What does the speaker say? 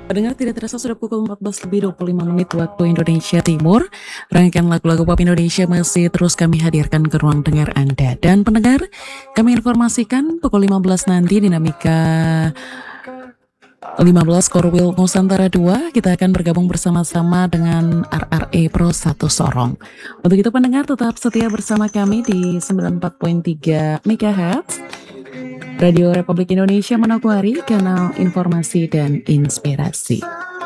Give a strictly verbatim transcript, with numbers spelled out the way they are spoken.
Pendengar, tidak terasa sudah pukul empat belas lebih dua puluh lima menit waktu Indonesia Timur. Rangkaian lagu-lagu pop Indonesia masih terus kami hadirkan ke ruang dengar Anda. Dan pendengar, kami informasikan pukul lima belas nanti dinamika lima belas Korwil Nusantara dua, kita akan bergabung bersama-sama dengan R R E Pro satu Sorong. Untuk itu pendengar tetap setia bersama kami di sembilan puluh empat koma tiga megahertz Radio Republik Indonesia Manokwari, kanal informasi dan inspirasi.